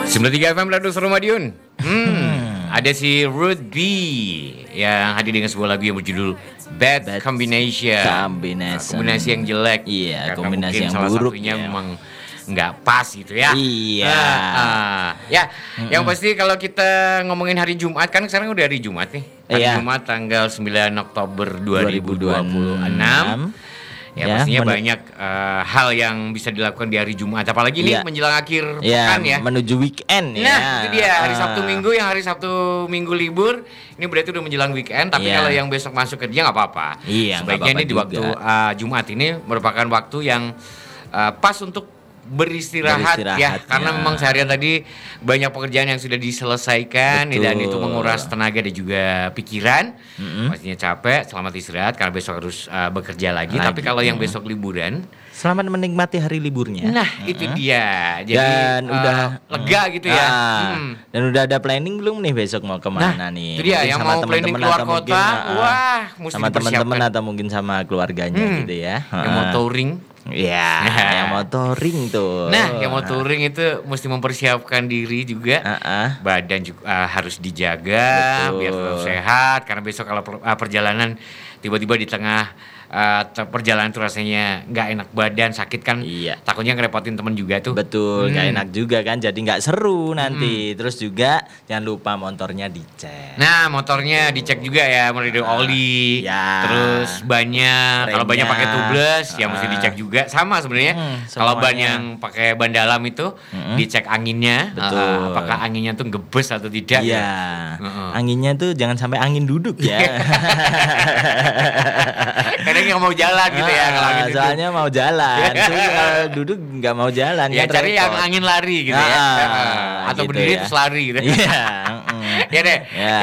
93 FM Radio Suara Madiun. Ada si Ruth B yang hadir dengan sebuah lagu yang berjudul Bad Combination. Kombinasi yang jelek. Iya, karena kombinasi mungkin yang salah buruk. satunya Ya. memang nggak pas gitu ya. Iya. Yang pasti kalau kita ngomongin hari Jumat, kan sekarang udah hari Jumat nih. Hari Iya. Jumat tanggal 9 Oktober 2026. Ya, pastinya banyak hal yang bisa dilakukan di hari Jumat. Apalagi ini menjelang akhir pekan ya. Menuju weekend ya. Nah, itu dia hari Sabtu Minggu, yang hari Sabtu Minggu libur. Ini berarti udah menjelang weekend. Tapi kalau yang besok masuk kerja nggak apa-apa. Iya, sebaiknya ini di juga. waktu Jumat ini merupakan waktu yang pas untuk beristirahat ya, karena memang seharian tadi banyak pekerjaan yang sudah diselesaikan. Betul. Dan itu menguras tenaga dan juga pikiran. Pastinya capek, selamat istirahat karena besok harus bekerja lagi. Tapi kalau yang besok liburan, selamat menikmati hari liburnya. nah itu dia. Jadi Dan udah lega gitu ya. Dan udah ada planning belum nih besok mau kemana nih? Itu dia, Mungkin yang sama mau planning teman-teman keluar atau kota, mungkin, wah mesti sama teman-teman dipersiapkan. atau mungkin sama keluarganya gitu ya. Yang mau touring. Ya, yang mau touring tuh. Nah, yang mau touring itu mesti mempersiapkan diri juga. Badan juga harus dijaga. Betul. Biar tetap sehat. Karena besok kalau perjalanan tiba-tiba di tengah perjalanan tuh rasanya nggak enak badan, sakit kan. Iya. Takutnya ngerepotin temen juga tuh. Betul, gak enak juga kan, jadi gak seru nanti. Terus juga jangan lupa motornya dicek. Nah, motornya dicek juga ya, mulai dari oli, ya. terus bannya. Kalau bannya pakai tubeless, ya mesti dicek juga. Sama sebenarnya. Kalau ban yang pakai ban dalam itu, dicek anginnya. Betul. Apakah anginnya tuh ngebes atau tidak? Iya. Anginnya tuh jangan sampai angin duduk ya. Kadang nggak mau jalan gitu ya. Kalau angin soalnya duduk. mau jalan, terus kalau duduk nggak mau jalan. Ya kan cari yang repot. angin lari gitu ya. Atau gitu berdiri ya. terus lari gitu. Iya. Ya deh. Ya.